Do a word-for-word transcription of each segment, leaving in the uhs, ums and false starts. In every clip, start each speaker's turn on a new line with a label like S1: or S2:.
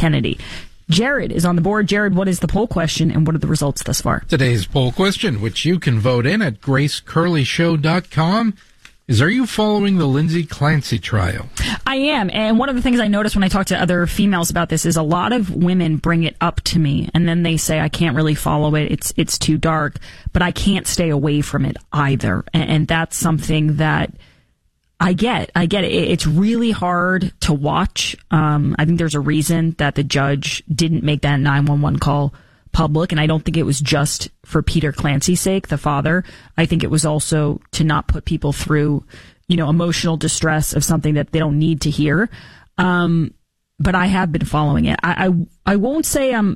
S1: Kennedy. Jared is on the board. Jared, what is the poll question and what are the results thus far?
S2: Today's poll question, which you can vote in at grace curley show dot com, is, are you following the Lindsay Clancy trial?
S1: I am. And one of the things I notice when I talk to other females about this is a lot of women bring it up to me and then they say, I can't really follow it. It's, it's too dark, but I can't stay away from it either. And, and that's something that I get. I get it. It's really hard to watch. Um, I think there's a reason that the judge didn't make that nine one one call public, and I don't think it was just for Peter Clancy's sake, the father. I think it was also to not put people through, you know, emotional distress of something that they don't need to hear. Um, but I have been following it. I, I, I won't say I'm,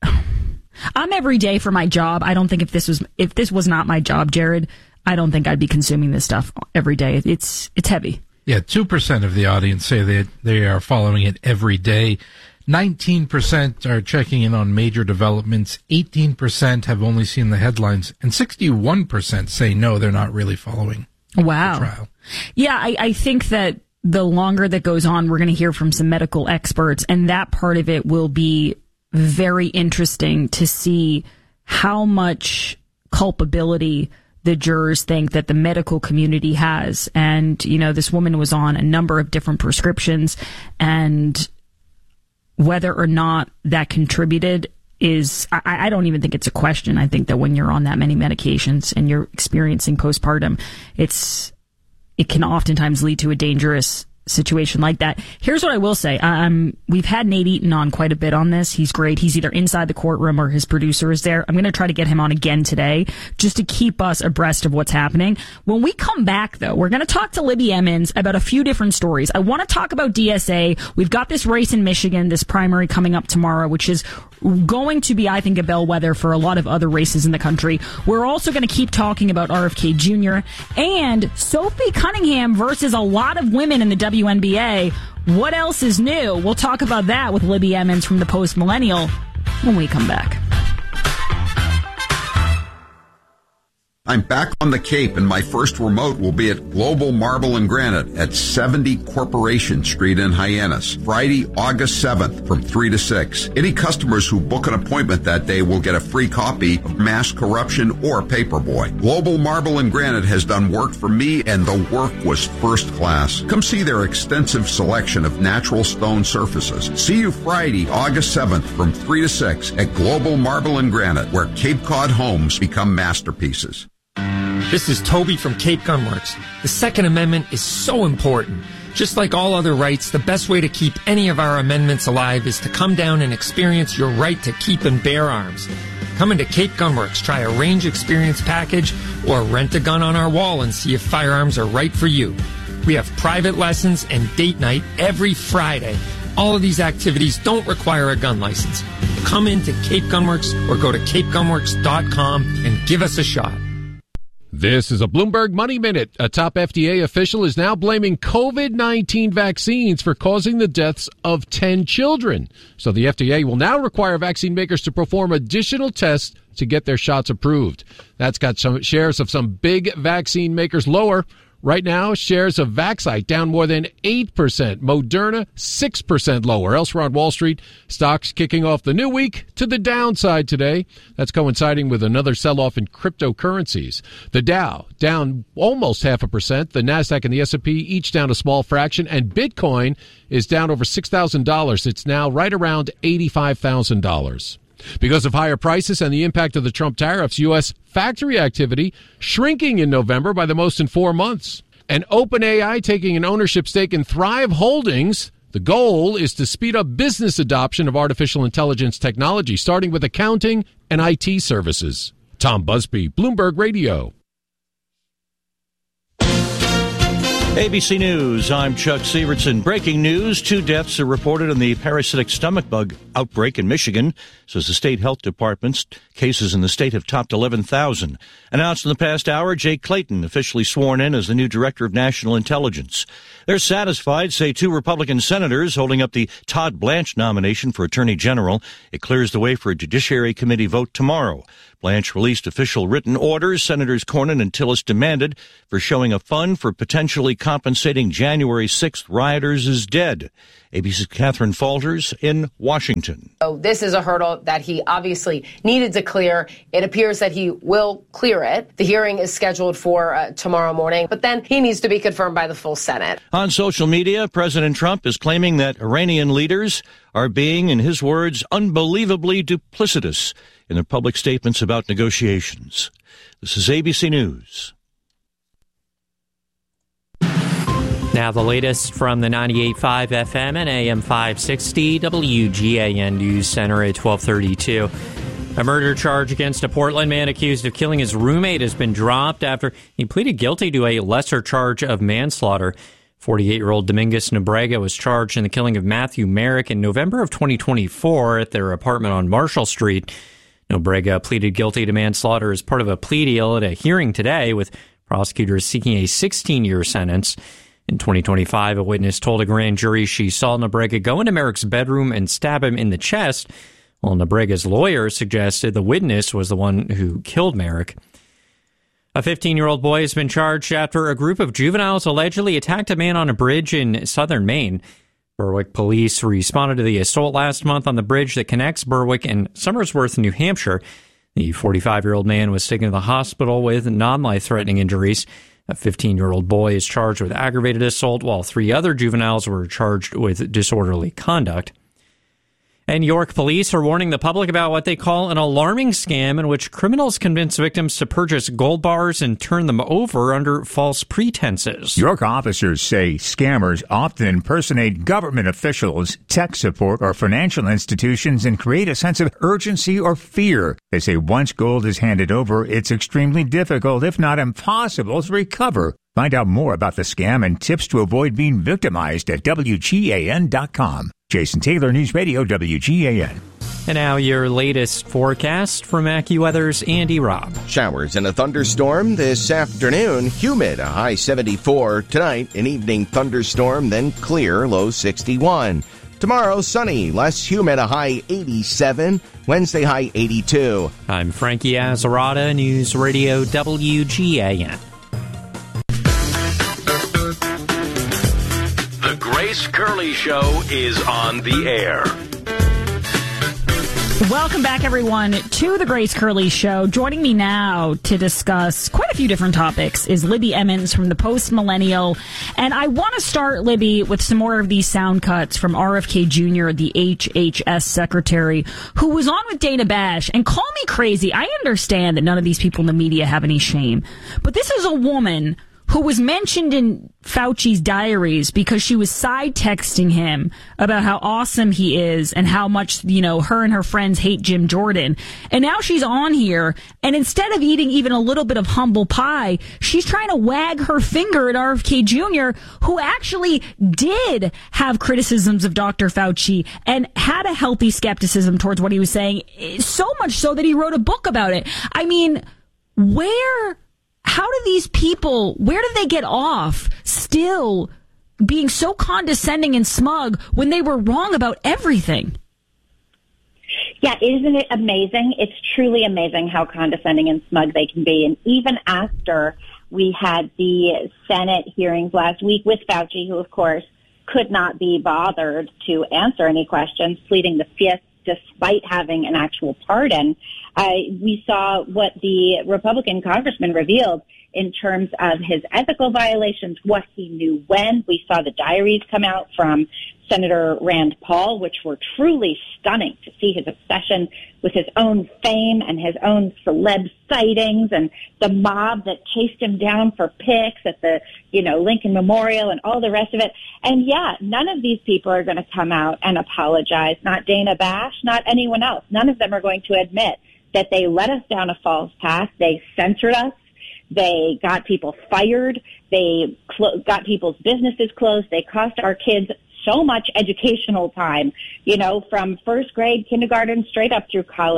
S1: I'm every day for my job. I don't think if this was, if this was not my job, Jared, I don't think I'd be consuming this stuff every day. It's it's heavy.
S2: Yeah, two percent of the audience say that they are following it every day. nineteen percent are checking in on major developments. eighteen percent have only seen the headlines. And sixty-one percent say no, they're not really following
S1: wow.
S2: the trial.
S1: Yeah, I, I think that the longer that goes on, we're going to hear from some medical experts. And that part of it will be very interesting to see how much culpability the jurors think that the medical community has. And, you know, this woman was on a number of different prescriptions, and whether or not that contributed is, I, I don't even think it's a question. I think that when you're on that many medications and you're experiencing postpartum, it's, it can oftentimes lead to a dangerous situation like that. Here's what I will say. Um, we've had Nate Eaton on quite a bit on this. He's great. He's either inside the courtroom or his producer is there. I'm going to try to get him on again today just to keep us abreast of what's happening. When we come back, though, we're going to talk to Libby Emmons about a few different stories. I want to talk about D S A. We've got this race in Michigan, this primary coming up tomorrow, which is going to be, I think, a bellwether for a lot of other races in the country. We're also going to keep talking about R F K Junior and Sophie Cunningham versus a lot of women in the W N B A. What else is new? We'll talk about that with Libby Emmons from the Post Millennial when we come back.
S3: I'm back on the Cape, and my first remote will be at Global Marble and Granite at seventy Corporation Street in Hyannis, Friday, August seventh from three to six. Any customers who book an appointment that day will get a free copy of Mass Corruption or Paperboy. Global Marble and Granite has done work for me, and the work was first class. Come see their extensive selection of natural stone surfaces. See you Friday, August seventh from three to six at Global Marble and Granite, where Cape Cod homes become masterpieces.
S4: This is Toby from Cape Gunworks. The Second Amendment is so important. Just like all other rights, the best way to keep any of our amendments alive is to come down and experience your right to keep and bear arms. Come into Cape Gunworks, try a range experience package, or rent a gun on our wall and see if firearms are right for you. We have private lessons and date night every Friday. All of these activities don't require a gun license. Come into Cape Gunworks or go to cape gunworks dot com and give us a shot.
S5: This is a Bloomberg Money Minute. A top F D A official is now blaming COVID nineteen vaccines for causing the deaths of ten children. So the F D A will now require vaccine makers to perform additional tests to get their shots approved. That's got some shares of some big vaccine makers lower. Right now, shares of Vaxcyte down more than eight percent. Moderna, six percent lower. Elsewhere on Wall Street, stocks kicking off the new week to the downside today. That's coinciding with another sell-off in cryptocurrencies. The Dow down almost half a percent. The Nasdaq and the S and P each down a small fraction. And Bitcoin is down over six thousand dollars. It's now right around eighty-five thousand dollars. Because of higher prices and the impact of the Trump tariffs, U S factory activity shrinking in November by the most in four months. And OpenAI taking an ownership stake in Thrive Holdings. The goal is to speed up business adoption of artificial intelligence technology, starting with accounting and I T services. Tom Busby, Bloomberg Radio.
S6: A B C News, I'm Chuck Severson. Breaking news, two deaths are reported in the parasitic stomach bug outbreak in Michigan, says the state health department. Cases in the state have topped eleven thousand. Announced in the past hour, Jake Clayton officially sworn in as the new director of national intelligence. They're satisfied, say two Republican senators holding up the Todd Blanche nomination for attorney general. It clears the way for a Judiciary Committee vote tomorrow. Blanche released official written orders Senators Cornyn and Tillis demanded for showing a fund for potentially decompensating January sixth rioters is dead. A B C's Catherine Falters in Washington.
S7: So this is a hurdle that he obviously needed to clear. It appears that he will clear it. The hearing is scheduled for uh, tomorrow morning, but then he needs to be confirmed by the full Senate.
S6: On social media, President Trump is claiming that Iranian leaders are being, in his words, unbelievably duplicitous in their public statements about negotiations. This is A B C News.
S8: Now the latest from the ninety-eight point five F M and A M five sixty W G A N News Center at twelve thirty-two. A murder charge against a Portland man accused of killing his roommate has been dropped after he pleaded guilty to a lesser charge of manslaughter. forty-eight-year-old Dominguez Nobrega was charged in the killing of Matthew Merrick in November of twenty twenty-four at their apartment on Marshall Street. Nobrega pleaded guilty to manslaughter as part of a plea deal at a hearing today, with prosecutors seeking a sixteen-year sentence. In twenty twenty-five, a witness told a grand jury she saw Nobrega go into Merrick's bedroom and stab him in the chest, while Nobrega's lawyer suggested the witness was the one who killed Merrick. A fifteen-year-old boy has been charged after a group of juveniles allegedly attacked a man on a bridge in southern Maine. Berwick police responded to the assault last month on the bridge that connects Berwick and Somersworth, New Hampshire. The forty-five-year-old man was taken to the hospital with non-life-threatening injuries. A fifteen-year-old boy is charged with aggravated assault, while three other juveniles were charged with disorderly conduct. And York police are warning the public about what they call an alarming scam in which criminals convince victims to purchase gold bars and turn them over under false pretenses.
S9: York officers say scammers often impersonate government officials, tech support, or financial institutions and create a sense of urgency or fear. They say once gold is handed over, it's extremely difficult, if not impossible, to recover. Find out more about the scam and tips to avoid being victimized at W G A N dot com. Jason Taylor, News Radio, W G A N.
S8: And now your latest forecast from AccuWeather's Andy Robb.
S10: Showers and a thunderstorm this afternoon. Humid, a high seventy-four. Tonight, an evening thunderstorm, then clear, low sixty-one. Tomorrow, sunny, less humid, a high eighty-seven. Wednesday, high eighty-two.
S8: I'm Frankie Azarada, News Radio W G A N.
S11: The Grace Curley Show is on the air.
S1: Welcome back, everyone, to the Grace Curley Show. Joining me now to discuss quite a few different topics is Libby Emmons from the Post Millennial. And I want to start, Libby, with some more of these sound cuts from R F K Junior, the H H S secretary, who was on with Dana Bash. And call me crazy, I understand that none of these people in the media have any shame. But this is a woman who was mentioned in Fauci's diaries because she was side texting him about how awesome he is and how much, you know, her and her friends hate Jim Jordan. And now she's on here, and instead of eating even a little bit of humble pie, she's trying to wag her finger at R F K Junior, who actually did have criticisms of Doctor Fauci and had a healthy skepticism towards what he was saying, so much so that he wrote a book about it. I mean, where... How do these people, where do they get off still being so condescending and smug when they were wrong about everything?
S12: Yeah, isn't it amazing? It's truly amazing how condescending and smug they can be. And even after we had the Senate hearings last week with Fauci, who, of course, could not be bothered to answer any questions, pleading the fifth despite having an actual pardon, uh, we saw what the Republican congressman revealed in terms of his ethical violations, what he knew when. We saw the diaries come out from Senator Rand Paul, which were truly stunning to see his obsession with his own fame and his own celeb sightings and the mob that chased him down for pics at the, you know, Lincoln Memorial and all the rest of it. And yeah, none of these people are going to come out and apologize. Not Dana Bash, not anyone else. None of them are going to admit that they led us down a false path. They censored us. They got people fired. They clo- got people's businesses closed. They cost our kids so much educational time, you know, from first grade, kindergarten, straight up through college,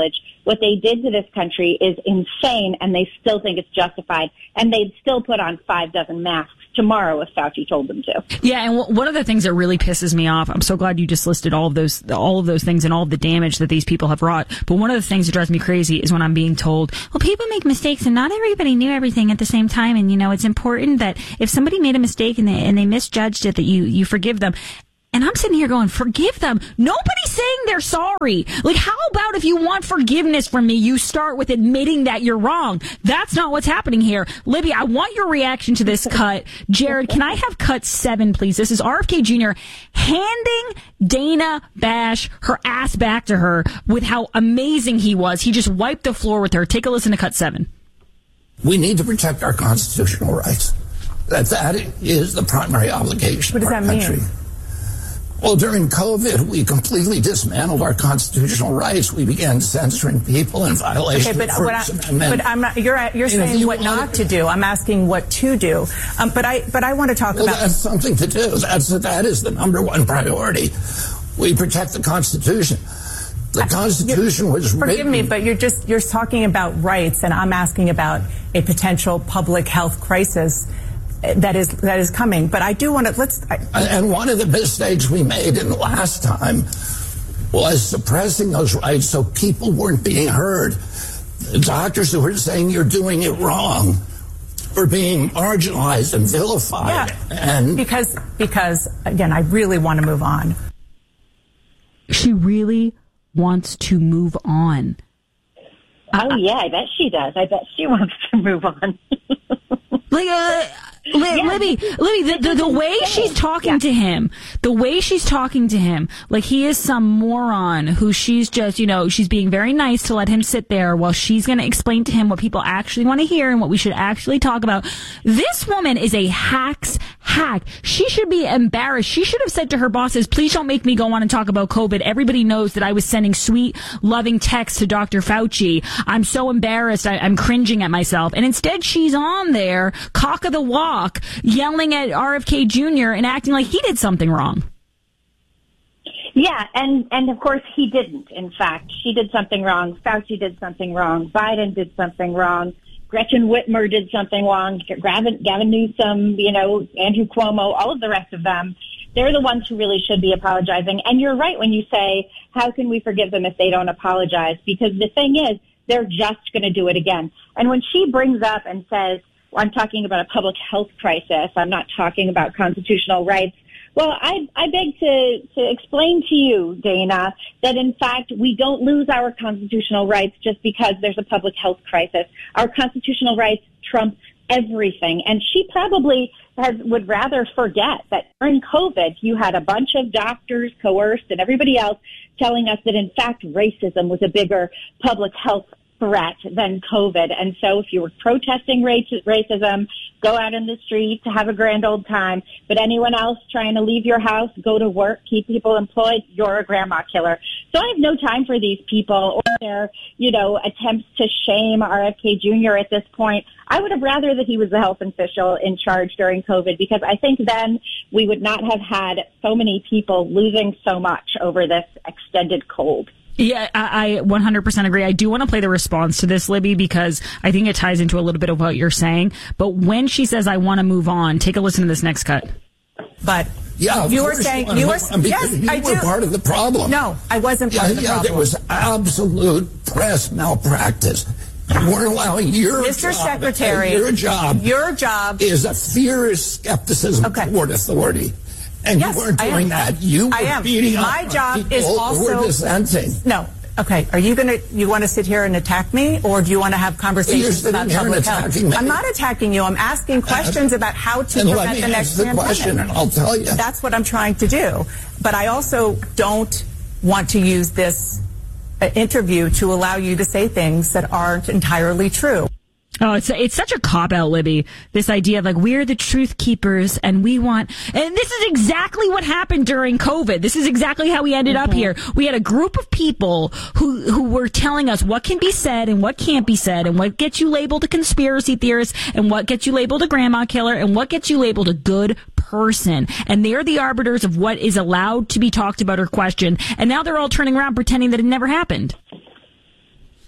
S12: What they did to this country is insane, and they still think it's justified. And they'd still put on five dozen masks tomorrow if Fauci told them to.
S1: Yeah, and w- one of the things that really pisses me off, I'm so glad you just listed all of those all of those things and all of the damage that these people have wrought. But one of the things that drives me crazy is when I'm being told, well, people make mistakes and not everybody knew everything at the same time. And, you know, it's important that if somebody made a mistake and they, and they misjudged it, that you, you forgive them. And I'm sitting here going, forgive them. Nobody's saying they're sorry. Like, how about if you want forgiveness from me, you start with admitting that you're wrong? That's not what's happening here. Libby, I want your reaction to this cut. Jared, can I have cut seven, please? This is R F K Junior handing Dana Bash her ass back to her with how amazing he was. He just wiped the floor with her. Take a listen to cut seven.
S13: We need to protect our constitutional rights. That that is the primary obligation
S14: what does
S13: of our
S14: that
S13: country.
S14: Mean?
S13: Well, during COVID, we completely dismantled our constitutional rights. We began censoring people in violation
S14: okay, but
S13: of the
S14: what
S13: First
S14: I,
S13: Amendment.
S14: But I'm not, you're you're saying
S13: you
S14: what not to do. I'm asking what to do. Um, but I but I want to talk
S13: well,
S14: about.
S13: That's something to do. That's that is the number one priority. We protect the Constitution. The Constitution was
S14: Forgive
S13: written.
S14: me, but you're just you're talking about rights, and I'm asking about a potential public health crisis that is that is coming. But I do want to let's. I,
S13: and one of the mistakes we made in the last time was suppressing those rights so people weren't being heard. The doctors who were saying you're doing it wrong were being marginalized and vilified.
S14: Yeah,
S13: and
S14: because because again, I really want to move on.
S1: She really wants to move on.
S12: Oh, yeah, I bet she does. I bet she wants to move on.
S1: Like, uh, Li- yeah. Libby, Libby, the, the, the way she's talking yeah. to him, the way she's talking to him, like he is some moron who she's just, you know, she's being very nice to let him sit there while she's going to explain to him what people actually want to hear and what we should actually talk about. This woman is a hack's hack. She should be embarrassed. She should have said to her bosses, please don't make me go on and talk about COVID. Everybody knows that I was sending sweet, loving texts to Doctor Fauci. I'm so embarrassed. I, I'm cringing at myself. And instead she's on there, cock of the walk, yelling at R F K Junior and acting like he did something wrong.
S12: Yeah, and, and of course he didn't, in fact. She did something wrong. Fauci did something wrong. Biden did something wrong. Gretchen Whitmer did something wrong. Gavin, Gavin Newsom, you know, Andrew Cuomo, all of the rest of them. They're the ones who really should be apologizing. And you're right when you say, how can we forgive them if they don't apologize? Because the thing is, they're just going to do it again. And when she brings up and says, well, I'm talking about a public health crisis, I'm not talking about constitutional rights. Well, I, I beg to, to explain to you, Dana, that in fact we don't lose our constitutional rights just because there's a public health crisis. Our constitutional rights trump everything. And she probably has, would rather forget that during COVID you had a bunch of doctors coerced and everybody else telling us that in fact racism was a bigger public health threat than COVID. And so if you were protesting racism, go out in the street to have a grand old time. But anyone else trying to leave your house, go to work, keep people employed, you're a grandma killer. So I have no time for these people or their, you know, attempts to shame R F K Junior at this point. I would have rather that he was the health official in charge during COVID, because I think then we would not have had so many people losing so much over this extended cold.
S1: Yeah, I, I one hundred percent agree. I do want to play the response to this, Libby, because I think it ties into a little bit of what you're saying. But when she says, I want to move on, take a listen to this next cut.
S14: But
S13: yeah,
S14: you were saying, you were, yes,
S13: you
S14: I
S13: were
S14: do.
S13: part of the problem.
S14: No, I wasn't part
S13: yeah,
S14: of the
S13: yeah,
S14: problem.
S13: There was absolute press malpractice. You weren't allowing your
S14: Mister
S13: job,
S14: Secretary,
S13: your job,
S14: your job
S13: is a fierce skepticism
S14: okay.
S13: toward authority. And
S14: yes,
S13: you weren't
S14: I
S13: doing
S14: am.
S13: that. You were
S14: I am.
S13: beating
S14: My
S13: up
S14: job
S13: people
S14: is also
S13: who were dissenting.
S14: No. Okay. Are you going to, you want to sit here and attack me, or do you want to have conversations
S13: You're
S14: about public health?
S13: Me.
S14: I'm not attacking you. I'm asking questions uh, about how to
S13: and
S14: prevent the next
S13: the
S14: pandemic.
S13: question and I'll tell you.
S14: That's what I'm trying to do. But I also don't want to use this uh, interview to allow you to say things that aren't entirely true.
S1: Oh, it's it's such a cop-out, Libby. This idea of like, we're the truth keepers and we want, and this is exactly what happened during COVID. This is exactly how we ended mm-hmm. up here. We had a group of people who, who were telling us what can be said and what can't be said and what gets you labeled a conspiracy theorist and what gets you labeled a grandma killer and what gets you labeled a good person. And they're the arbiters of what is allowed to be talked about or questioned. And now they're all turning around pretending that it never happened.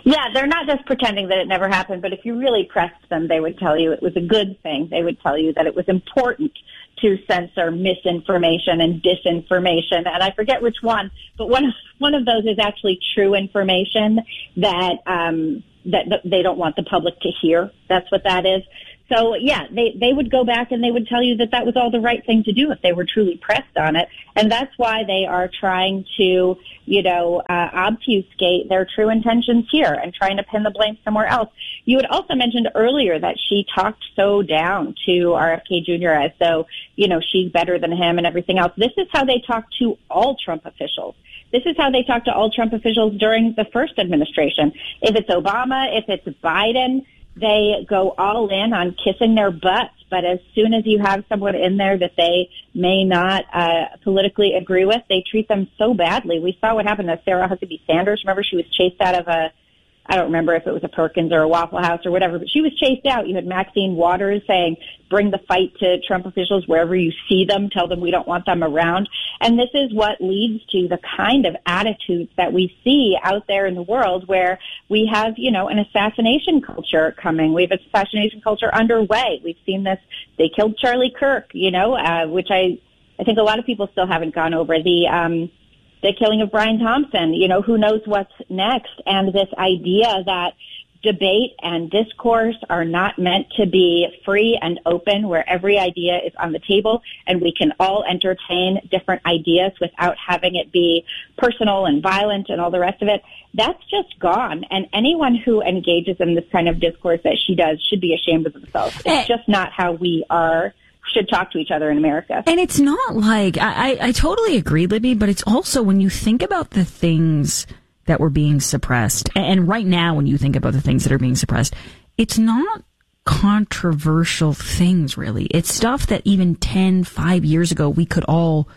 S12: Yeah, they're not just pretending that it never happened, but if you really pressed them, they would tell you it was a good thing. They would tell you that it was important to censor misinformation and disinformation. And I forget which one, but one of, one of those is actually true information that, um, that, that they don't want the public to hear. That's what that is. So, yeah, they, they would go back and they would tell you that that was all the right thing to do if they were truly pressed on it. And that's why they are trying to, you know, uh, obfuscate their true intentions here and trying to pin the blame somewhere else. You had also mentioned earlier that she talked so down to R F K Junior as though, you know, she's better than him and everything else. This is how they talk to all Trump officials. This is how they talk to all Trump officials during the first administration. If it's Obama, if it's Biden, they go all in on kissing their butts, but as soon as you have someone in there that they may not uh, politically agree with, they treat them so badly. We saw what happened to Sarah Huckabee Sanders. Remember, she was chased out of a, I don't remember if it was a Perkins or a Waffle House or whatever, but she was chased out. You had Maxine Waters saying, bring the fight to Trump officials wherever you see them. Tell them we don't want them around. And this is what leads to the kind of attitudes that we see out there in the world where we have, you know, an assassination culture coming. We have an assassination culture underway. We've seen this. They killed Charlie Kirk, you know, uh, which I, I think a lot of people still haven't gone over. The, um, the killing of Brian Thompson, you know, who knows what's next. And this idea that debate and discourse are not meant to be free and open, where every idea is on the table and we can all entertain different ideas without having it be personal and violent and all the rest of it. That's just gone. And anyone who engages in this kind of discourse that she does should be ashamed of themselves. It's just not how we are should talk to each other in America.
S1: And it's not like, I, I, I totally agree, Libby, but it's also when you think about the things that were being suppressed, and right now when you think about the things that are being suppressed, it's not controversial things, really. It's stuff that even ten, five years ago we could all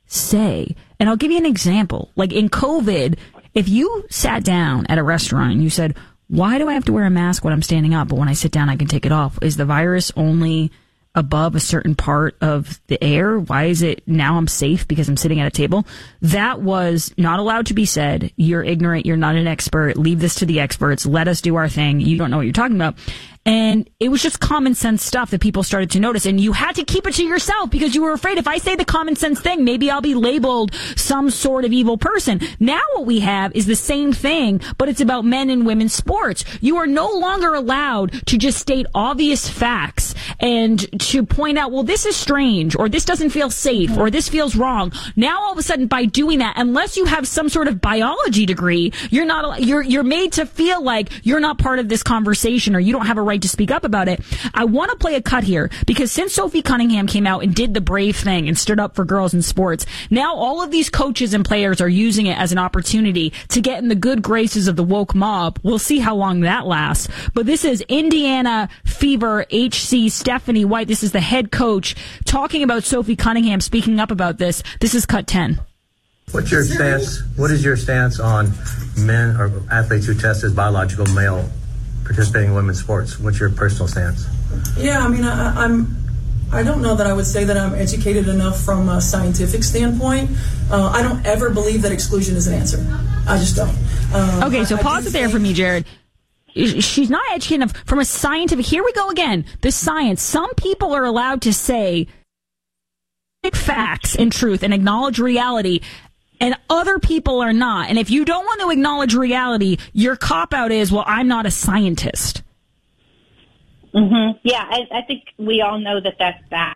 S1: say. And I'll give you an example. Like in COVID, if you sat down at a restaurant and you said, why do I have to wear a mask when I'm standing up, but when I sit down I can take it off? Is the virus only above a certain part of the air? Why is it now I'm safe because I'm sitting at a table? That was not allowed to be said. You're ignorant. You're not an expert. Leave this to the experts. Let us do our thing. You don't know what you're talking about. And it was just common sense stuff that people started to notice. And you had to keep it to yourself because you were afraid if I say the common sense thing, maybe I'll be labeled some sort of evil person. Now what we have is the same thing, but it's about men and women's sports. You are no longer allowed to just state obvious facts and to point out, well, this is strange, or this doesn't feel safe, or this feels wrong. Now all of a sudden, by doing that, unless you have some sort of biology degree, you're not, you're, you're made to feel like you're not part of this conversation or you don't have a right to speak up about it. I want to play a cut here because since Sophie Cunningham came out and did the brave thing and stood up for girls in sports, now all of these coaches and players are using it as an opportunity to get in the good graces of the woke mob. We'll see how long that lasts. But this is Indiana Fever H C Stephanie White. This is the head coach talking about Sophie Cunningham speaking up about this. This is cut ten.
S15: What's your stance? What is your stance on men or athletes who test as biological male participating in women's sports? What's your personal stance?
S16: Yeah, I mean, I, I'm. I don't know that I would say that I'm educated enough from a scientific standpoint. Uh, I don't ever believe that exclusion is an answer. I just don't. Um,
S1: okay, so
S16: I,
S1: pause
S16: I
S1: it there for me, Jared. She's not educated enough from a scientific. Here we go again. The science. Some people are allowed to say facts and truth and acknowledge reality, and other people are not. And if you don't want to acknowledge reality, your cop-out is, well, I'm not a scientist.
S12: Mm-hmm. Yeah, I, I think we all know that that's bad.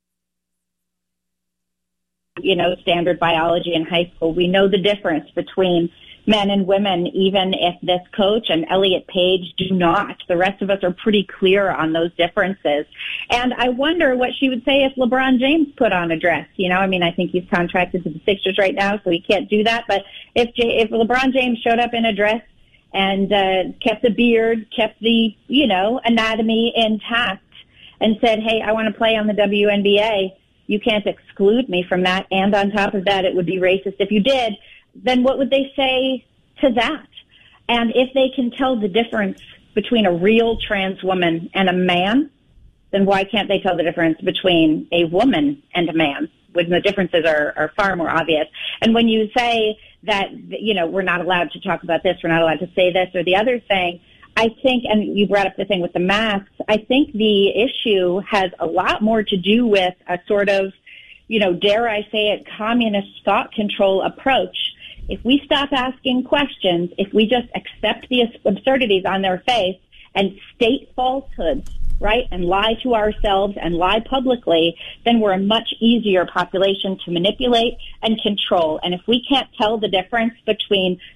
S12: You know, standard biology in high school. We know the difference between men and women, even if this coach and Elliot Page do not. The rest of us are pretty clear on those differences. And I wonder what she would say if LeBron James put on a dress. You know, I mean, I think he's contracted to the Sixers right now, so he can't do that. But if J- if LeBron James showed up in a dress and uh, kept the beard, kept the, you know, anatomy intact and said, hey, I want to play on the W N B A, you can't exclude me from that. And on top of that, it would be racist if you did. Then what would they say to that? And if they can tell the difference between a real trans woman and a man, then why can't they tell the difference between a woman and a man when the differences are, are far more obvious? And when you say that, you know, we're not allowed to talk about this, we're not allowed to say this or the other thing. I think, and you brought up the thing with the masks, I think the issue has a lot more to do with a sort of, you know, dare I say it, communist thought control approach. If we stop asking questions, if we just accept the absurdities on their face and state falsehoods, right, and lie to ourselves and lie publicly, then we're a much easier population to manipulate and control. And if we can't tell the difference between